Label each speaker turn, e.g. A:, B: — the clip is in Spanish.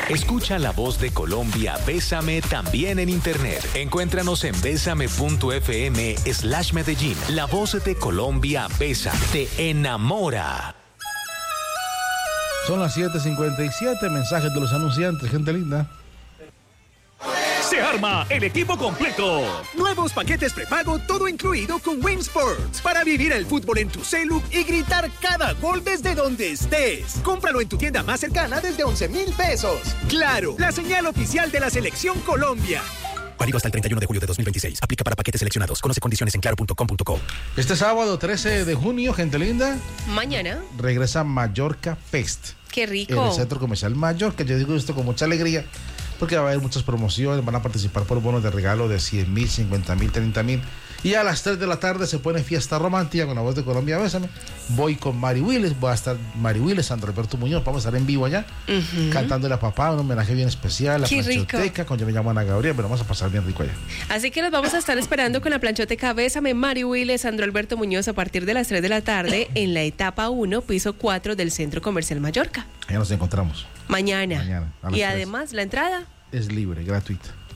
A: Escucha la voz de Colombia, Bésame, también en internet. Encuéntranos en besame.fm/Medellín. La voz de Colombia, Bésame, te enamora.
B: Son las 7:57, mensajes de los anunciantes, gente linda.
C: Se arma el equipo completo. Nuevos paquetes prepago, todo incluido con Win Sports. Para vivir el fútbol en tu celu y gritar cada gol desde donde estés. Cómpralo en tu tienda más cercana desde 11,000 pesos. Claro, la señal oficial de la Selección Colombia.
D: Válido hasta el 31 de julio de 2026. Aplica para paquetes seleccionados. Conoce condiciones en claro.com.co.
B: Este sábado 13 de junio, gente linda,
E: Mañana.
B: regresa Mallorca Fest.
E: Qué rico.
B: En el Centro Comercial Mallorca. Yo digo esto con mucha alegría porque va a haber muchas promociones, van a participar por bonos de regalo de 100,000, 50,000, 30,000. Y a las 3 de la tarde se pone fiesta romántica con la voz de Colombia, Bésame. Voy con Mari Willis, va a estar Mari Willis, Sandro Alberto Muñoz, vamos a estar en vivo allá, cantándole a papá, un homenaje bien especial, la
E: Qué
B: planchoteca, con Yo me llamo Ana Gabriel, pero vamos a pasar bien rico allá.
E: Así que los vamos a estar esperando con la planchoteca Bésame, Mari Willis, Sandro Alberto Muñoz a partir de las 3 de la tarde en la etapa 1, piso 4 del Centro Comercial Mallorca.
B: Allá nos encontramos.
E: Mañana.
B: A las
E: Y
B: 3.
E: además, la entrada
B: Es libre, gratuita.